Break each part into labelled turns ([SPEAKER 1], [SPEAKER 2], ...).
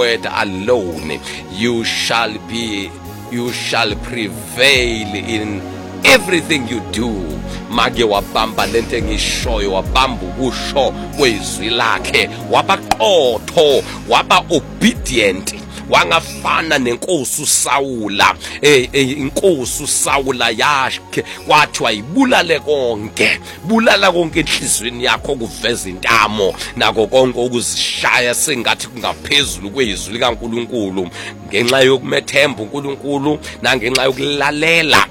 [SPEAKER 1] word alone you shall prevail in everything you do. Make wabamba lento engishoyo, wabamba ukusho kwezwi lakhe, wabaqotho, waba obedient. Wangafana nenkosi uSawula, inkosi uSawula yakhe kwathi wayibulale konke, bulala konke enhlizweni yakho kuveza intamo nako konke ukuzishaya sengathi kungaphezulu kwezwi likaNkuluNkulu, ngenxa yokumethemba uNkulunkulu nangenxa yokulalela.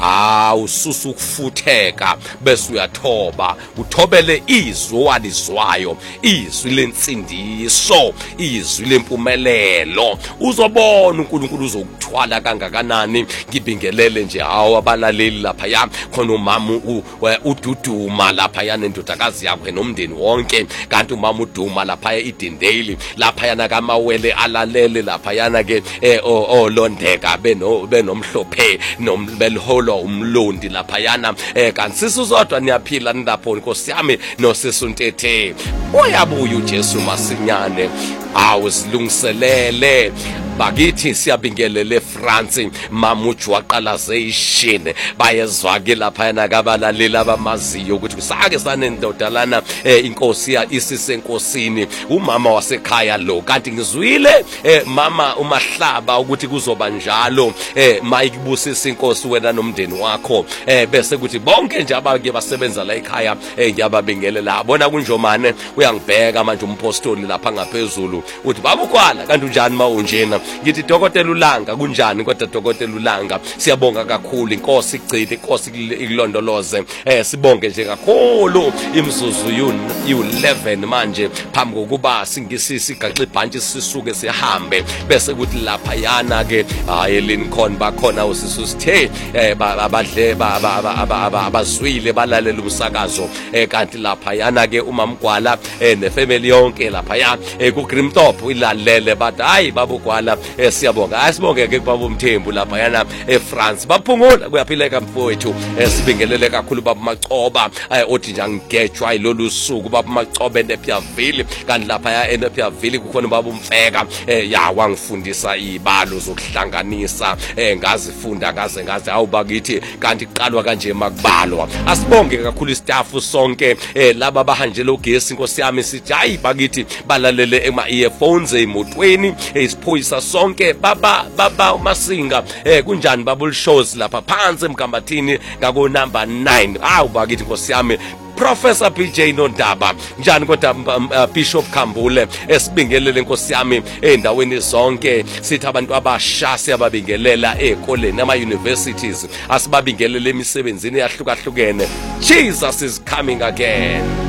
[SPEAKER 1] Ususa ukufutheka bese uyathoba, uthobele izwi owalizwayo, izwi lensindiso, izwi lempumelelo. Uzobona uNkulunkulu uzokuthwala kangakanani. Ngibingelele nje abalaleli lapha ya khona umama uDuduma lapha yana indodakazi yakhe nomndeni wonke, kanti umama uDuma lapha eDindale lapha yana kaMawele alalele lapha yana ke olondeka benomhlophe nombelholo umlondi lapha yana kanti sisuzodwa niyaphila nilapho Nkosi yami nosesuntethe. Uyabuya uJesu masinyane, awuzilungiselele bakithi siyabingelele France mamuju waqalazation bayezwa ke lapha yana kabalaleli abamaziyo ukuthi sake sanendodalana inkosi ya isisenkosini umama wasekhaya lo, kanti ngizwile mama uMahlaba ukuthi kuzoba njalo mayikubusisa inkosi wena nomndeni wakho bese kuthi bonke nje abake basebenza la ekhaya ngiyababingelela. Bona kunjomane uyangibheka manje umpostoli lapha ngaphezulu uthi babukwala kanti unjani mawunjena. Ngithi Dokotela Ulanga kunjani? Kodwa Dokotela Ulanga siyabonga kakhulu, inkosi igcine, inkosi ikulondoloze. Sibonge nje kakhulu imzuzu you11 manje phambi kokuba singisigaxa ibhantshi sisuke sihambe bese kuthi lapha yana ke eLincoln bakhona usisi sithe abadle abazwile balalela umsakazo kanti lapha yana ke uMamgwala nefamily yonke lapha ya kuGrimtop ilalele bathi hayi babugwala siyabonga. Asibonge ke kubaba uMthembu lapha yana eFrance baphungula kuyaphileka mfowethu. Sibingelele kakhulu baba Macoba othi nje angigejwa ilolu suku baba Macoba eNepiaville, kanti lapha ya eNepiaville kukhona baba uMfeka wangifundisa ibalo zokuhlanganisa ngazifunda ngaze awubakithi kanti iqalwa kanje makubalwa. Asibonge kakhulu istaff sonke laba bahanjela ugesi Nkosi yami sithi hayi bakithi balalele ema-earphones emotweni isiphoyisa sonke baba Masinga kunjani baba shows lapha phansi emgambathini ngako number 9 bakithi Nkosi yami Professor PJ Nondaba njani kodwa Bishop Khambule esibingelele Nkosi yami endaweni zonke sithi abantu abasha siyababingelela ekoleni ama universities asibabingelele emisebenzini yahlukahlukene. Jesus is coming again.